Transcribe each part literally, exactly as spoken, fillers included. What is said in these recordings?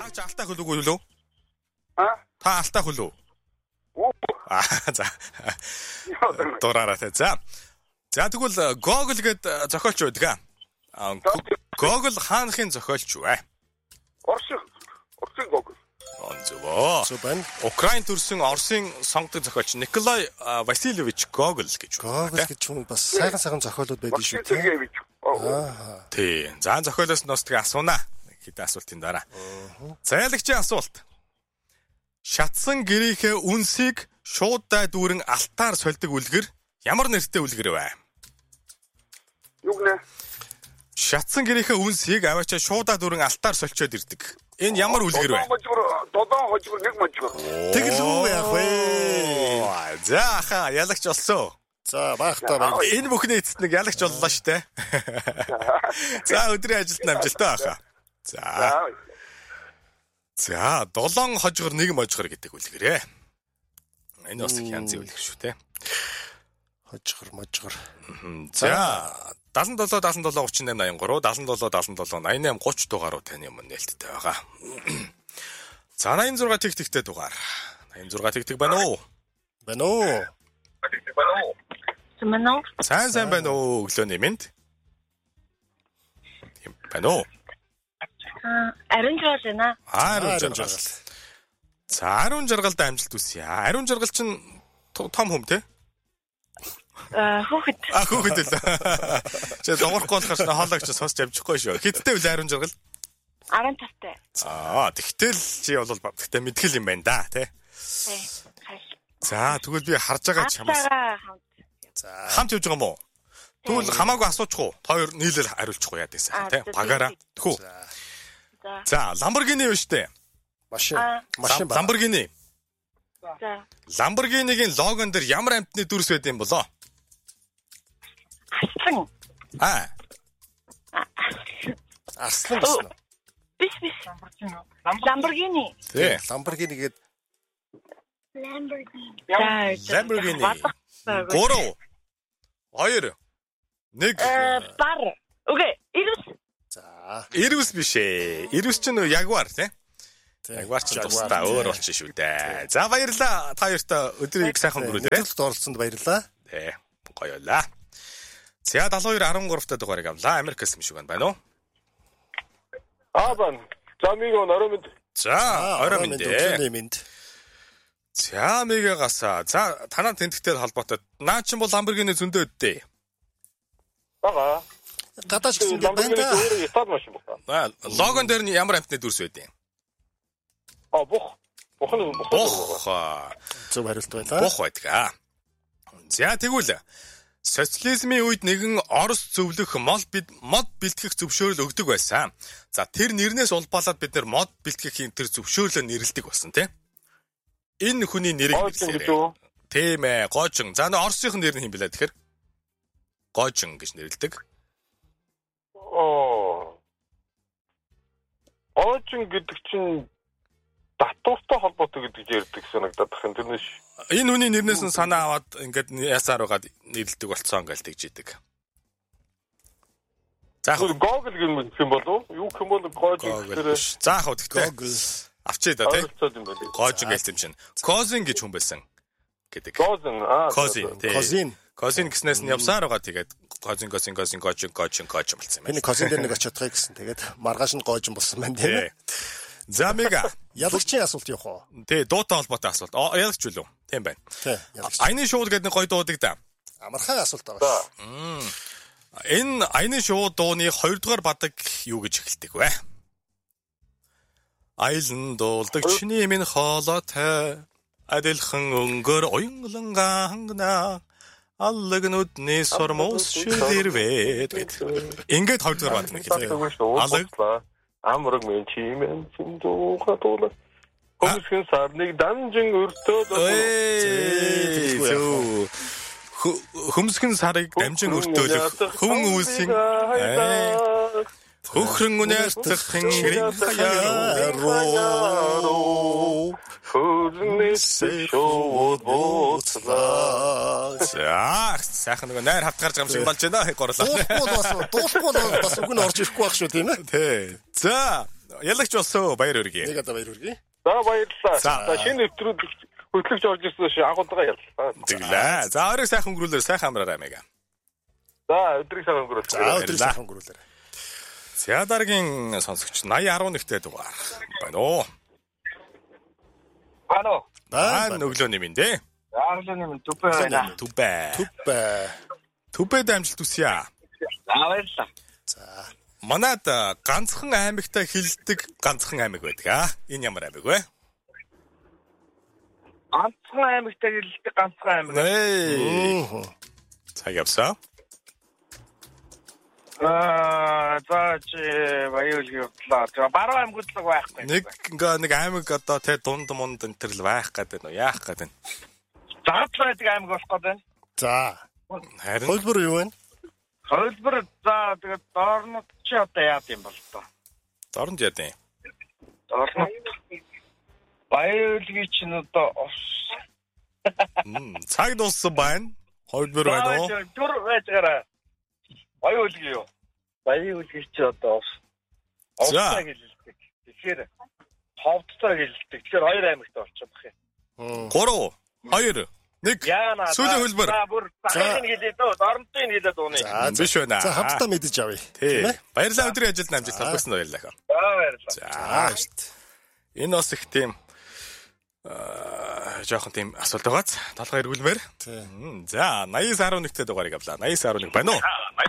Та ч алтай хөл үгүй юу? Аа? Та алтай хөл үү? Оо. Аа за. Дураараа тэ. За. За тэгвэл Google гээд зохиолч байдаг аа. Google хаанхын зохиолч вэ? Орсын. Орсын Google. Онцгой. Зүбэн. Украин төрсэн Оросын сонгодог зохиолч Николай Васильевич Гоголь гэж байна. Google гэж хүн бас сайхан сайхан зохиолууд байдаг шүү дээ. Аа. Тий. За зохиолоос нь бас тэгээ асуунаа. Хэдэн асуултын дараа. Зайлагчийн асуулт. Шатсан гэрийнхээ үнсийг шуудаа дүүрэн алтаар сольдог үлгэр ямар нэртэй үлгэр вэ? Юу гэнэ? Шатсан гэрийнхээ үнсийг аваачаа шуудаа дүүрэн алтаар сольчоод ирдэг. Энэ ямар үлгэр вэ? Додон хожгор нэг мажгор. Тэгэл үү яах вэ? За хаа ялагч болсон. За баахтаа байна. Энэ бүхний эцэст нэг ялагч боллоо штэ. За өдрийн ажилд амжилттай байхаа. За. За, долоон хожгор нэг можгор гэдэг үлгэрээ. Энэ бас их янзын үлгэр шүү те. Хожгор можгор. За, даасан долоо даасан долоо урчин найман аян гурав даасан долоо даасан долоо найман найман гуч дугааруу таны өмнө нээлттэй байгаа. За найман зурга тэг тэгтэй дугаар. найман зурга тэг тэг байна уу? Байна уу? Тэг байна уу? Сайн уу? Сайн сайн байна уу өглөөний минь. Байна уу? Аа, ариун жаргал байна. Ариун жаргал. За, ариун жаргалд амжилт үсье. Ариун жаргал чинь том хүм те? Аа, хүүхэд. А хүүхэд л. Чи дуурахгүй болохоос хоолойч сонсч амжихгүй шүү. Хэдтэй вэ ариун жаргал? арван тавтай. Аа, тэгтэл чи бол тэгтээ мэдгэл юм байна да, тий. Тий. За, тэгвэл би харж байгаа чамаас. За, хамт явж байгаа юм уу? Тэгвэл хамаагүй асуучих уу? Хоёр нийлэл хариулчих уу яа гэсэн тий. Багаараа. Тэхүү. За, Lamborghini юу штэ? Машин. Машин ба. Lamborghini. За. Lamborghini-гийн логон дээр ямар амтны дүрс байд юм болоо? Арслан. Аа. Арслан гэсэн үү? Биш биш. Lamborghini. Тий. Lamborghini гээд Lamborghini. Lamborghini. Гурав. Хоёр. Нэг. Бар. Окей, ирвс. За. Ирвс биш ээ. Ирвс ч нөө Jaguar тий. Jaguar ч тусдаа өөр болчих шүү дээ. За баярлалаа. Та хоёртаа өдрийг сайхан өнгөрүүлээрэй. Нэвтрүүлэгт оролцсонд баярлалаа. Тий. Гоё ойлаа. За даалгавар арван гуравтай дугаарыг авлаа. Америкээс юм шиг байна уу? Аа бан. За миго нөрөмд. За орой мэндэ. Мэнд. За мегагасаа. За танаа тентгтэй холбоотой. Наа чин бол Lamborghini зөндөө өддөө. Бага. Гадаач гэсэн юм байна да. Өөр ятад машин байна. Логон дээр нь ямар амтны дүрс байдیں۔ А бух. Бух нь Бух. Зөв хариулт байлаа. Бух байдаг. За тэгвэл социализмын үед нэгэн Орос зөвлөх мод бид мод бэлтгэх зөвшөөрөл өгдөг байсан. За тэр нэрнээс улбаалаад бид нэр мод бэлтгэхийн тэр зөвшөөрлөө нэрлэдэг болсон тийм. Энэ хүний нэрийг хэлсэн. Тийм ээ, Гожин. За нөө Оросынх нэр нь хэм бэлээ тэгэхээр? Гожин гэж нэрлэдэг. Оо. Гожин гэдэг чинь татвартай холбоотой гэдэг ярьдаг санагдаад байна. Тэрнээс энэ хүний нэрнээс нь санаа аваад ингээд ясаар угаад нэрлдэг болцсон гэж тэгж идэг. За Google гэмэх юм болов уу? Юу юм бол Гожин гэхээр за хав тэгтээ. Авчээ да тий. Гожин гэлсэн чинь. Козин гэж хүн байсан гэдэг. Козин аа. Козин. Козин. Козин гэснээс нь явсаар байгаа тэгээд Козин Козин Козин Гожин Гожин Гожин болсон юм байна. Энэ Козин дээр нэг очиодгоо гэсэн. Тэгээд маргааш нь Гожин болсон байна тийм ээ. За мега. Ялагчийн асуулт явах уу? Тий, дуутай холбоотой асуулт. Ялагч үлээ. Тийм байна. Тий, ялагч. Аяны шууд гэдэг нэг гоё дуудаг да. Амархан асуулт байгаа шүү. Энэ аяны шууд дууны хоёрдугаар бадаг юу гэж эхэлдэг вэ? Айлан дуулдаг чиний минь хоолойтой адилхан өнгөр уянгаланга хангана аллаг нүдний сормос шүдэрвэ гэдэг. Ингээд хоёрдугаар бадаг нэг хэлдэг. Аллаг амраг мен чимэн синдууга тула Хөмсгэн сарныг данжин өртөөд Хөмсгэн сарыг дамжин өртөөлөх хүн үүсийн хөхрөн үнэстэх тэнгэрийн хаяаруу хөрнэсээ шууд бууцлаа. За сайхан нэг найр хавтгарч байгаа юм шиг болж байна. Горлоо. Дуусгүй бас дуусгүй бас үг нь орж ирэхгүй байх шүү тийм ээ. Тий. За ялагч болсон баяр хүргэе. Нэг одоо баяр хүргэе. За баярлалаа. За. За шинэ нэвтрүүд хөтлөгч орж ирсэн шүү. Агуулгаа яллаа. Тэглээ. За оройг сайхан өнгөрүүлээ, сайхан амраарай маяга. За өдрийг сайн өнгөрүүлээ. За өдрийг сайхан өнгөрүүлээрэй. За дараагийн сонсогч восемь eleven-тэй дугаар байна уу? Ано. Аа өглөөний минь дээ. Ааглын юм түпэ байна. Түбэ. Түбэ. Түбэд амжилт хүсье. За баярлалаа. За. Манад ганцхан аймагтай хилдэг ганцхан аймаг байдаг аа. Энэ ямар аймаг вэ? Ганцхан аймагтай хэлдэг ганцхан аймаг. Нээ. Цаг явсан. Аа за чи баяул явдлаа. За баруун аймагтлаг байхгүй. Нэг ингээ нэг аймаг одоо тэ дунд мунд энэ төр л байх гэдэг нь яах гэдэг нь. Загтлаа гэдэг аймаг болох гэдэг байна. За. Харин Хөлбөр юу вэ? Хөлбөр за тэгээд доорнод чи одоо яад юм бол тоо. дорнд яд юм. Доорнод баяулгийн чинь одоо Мм цаг дууссан байна. Хөлбөр байна уу? Түр байжгараа. Баяулгийн юу? Баяулгийн чи одоо овцоо гэлэлдэг. Тэгэхээр ховдцоо гэлэлдэг. Тэгэхээр хоёр аймагт болчиход байна юм. гурав, хоёр, нэг. Сүүлийн хөлбөр. За бүр захын гэлээд дөө, доорнотын гэлээд дууны. За биш байна. За хамтдаа мэдэж авъя. Тий. Баярлалаа өдрийн ажилд амжилт олгосон баярлалаа. За баярлалаа. За шүү дээ. Энэ бас их тийм аа жоохон тийм асуулт байгааз толгой эргүүлмээр. За восемь eleven-тэй дугаарыг авлаа. восемь eleven байна уу?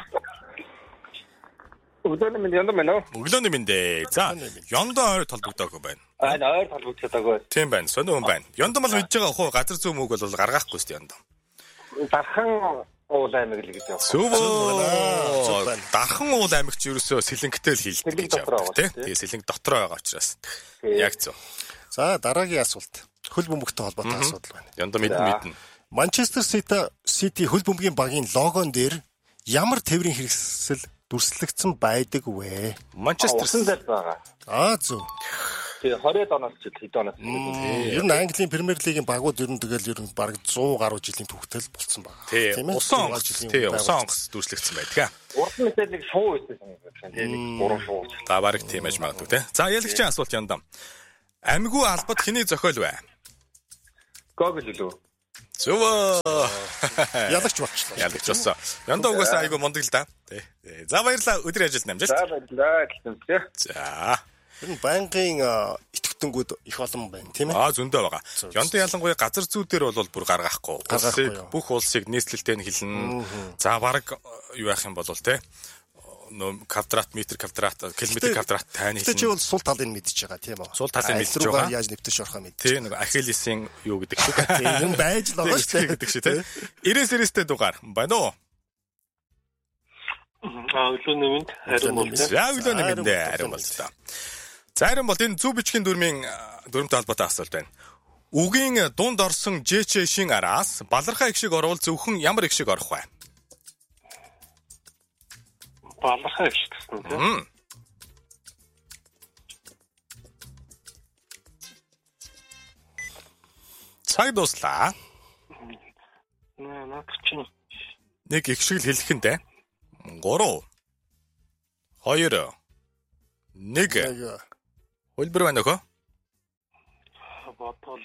Өглөөний минь яндаа байна уу? Өглөөний минь дээ. За ёндоо ойр толбогдоогүй байна. Аа ойр толбогдоод Тийм байна. Сонио хүн байна. Ёндоо бол мэдж байгаа хуу газар зүй мөг бол гаргаахгүй шүү дээ ёндоо. Дархан уул аймаг л гэж байна. Зөв. Дархан уул аймаг ч ерөөсөө сэлэнгтэй л хийлдэг гэж байна тий. Тэгээ сэлэнг дотроо байгаа учраас. Яг зөв. За дараагийн асуулт. Хөл бөмбөгтэй холбоотой асуудал байна. Ёндоо мэдэн мэдэн. Манчестер Сити Сити хөл бөмбөгийн багийн логон дээр ямар тээврийн хэрэгсэл дүрслэгдсэн байдаг вэ? Манчестер Усан зал байгаа. Аа зөв. Тэгээ двадцать оноос ч хэд оноос. Ер нь Английн Премьер Лигийн багууд ер нь тэгэл ер нь бараг сто гаруй жилийн түүхтэл болцсон байна. Тийм ээ. Усан онгоц тий, усан онгоц дүрслэгдсэн байдаг. Урд нь нэг шуу байсан юм байна. Тэгээ нэг гурван шуу. Та бараг тийм аж магадгүй тий. За ялагчийн асуулт яндаа. Амьгүй албад хэний зохиол вэ? Гогл үлээ. Зөв. Ялагч болчихлоо. Ялагч болсон. Яндаа угаасаа айгүй мундаг л да. Тий. За баярлалаа өдрийн ажилд амжилт. За баярлалаа гэсэн тий. За. Ер нь байнгын итгэвтэнгүүд их олон байна тийм ээ. Аа зөндөө байгаа. Яндаа ялангуяа газар зүйдээр бол бүр гаргахгүй. Гаргахгүй Улсыг бүх улсыг нийслэлтэй нь хэлнэ. За бараг юу яах юм бол те нөө квадрат метр квадрат километр квадрат тайны хэлнэ. Тэ чи бол сул талыг мэдчихэж байгаа тийм үү? Сул талыг мэдчихэж байгаа. Яаж нэвтэж орохоо мэдчихэж. Тийм нэг Ахиллесийн юу гэдэг шиг. Тийм байж л байгаа шүү дээ гэдэг шиг те. ninety-тэй дугаар байна уу? Аа өглөөний минь харин бол. За өглөөний минь харин бол та. За харин бол энэ зүв бичгийн дүрмийн дүрмтэй холбоотой асуулт байна. Үгийн дунд орсон жэчэшийн араас балархаа их шиг орвол зөвхөн ямар их шиг орох вэ? Балархаа их шиг гэсэн тийм. Цаг дуслаа. Наа наад чинь нэг их шиг л хэлэх нь дээ. гурав хоёр нэг хөлбөр байна уу? Батал.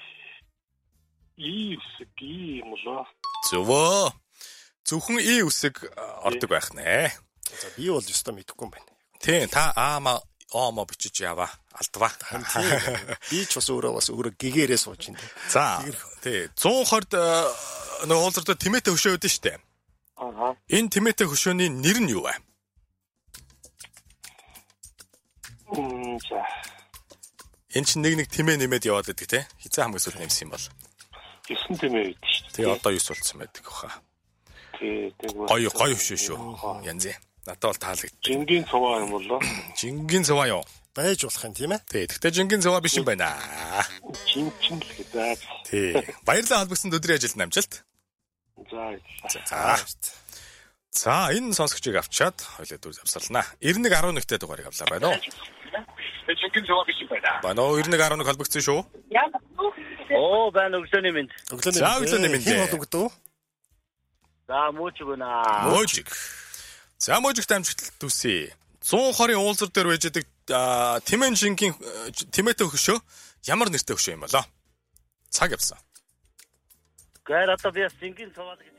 И үсэг юм уу? Зөвөө. Зөвхөн и үсэг ордог байх нэ. За би бол ёстой мэдэхгүй юм байна. Тийм та аама оомо бичиж яваа. Алдваа. Би ч бас өөрөө бас өөрөө гэгээрээ сууж байна. За тий one twenty нэг уулзалтад тэмээтэй хөшөө өгдөн штэ. Аа. Энэ тэмээтэй хөшөөний нэр нь юу вэ? Мм за. Энд чинь нэг нэг тэмээ нэмээд яваад байдаг те. Хизээ хамгийн сүүл нэмсэн юм бол. Гэсэн тэмээ байд шүү дээ. Тэгээ одоо юус болсон байдаг баха. Тий, тэг. Гоё гоё хөшөө шүү. Янз. Надад бол таалагддаг. Жингийн цуваа юм болоо. Жингийн цуваа юу? Байж болох юм тийм ээ. Тий, тэгтээ жингийн цуваа биш юм байна. Жинчин л гэдэг. Тий. Баярлалаа холбогдсон өдрийн ажилд амжилт. За. За энэ сонсогчийг авчаад хоёлаа дүр завсарлаа. ninety-one тэй дугаарыг авлаа байна уу? Жингийн цуваа биш юм байна. Байна уу ninety-one холбогдсон шүү. Оо байна өглөөний минь. Өглөөний За өглөөний минь. Хэн холбогдов? За мууч гүнаа. Мужик. За мужигт амжилт төсөө. цуун хорийн уулзар дээр байж байгаа Тимэн Жингийн Тимэтэй хөшөө ямар нэртэй хөшөө юм болоо? Цаг явсан. Гэр одоо би Жингийн цувал гэж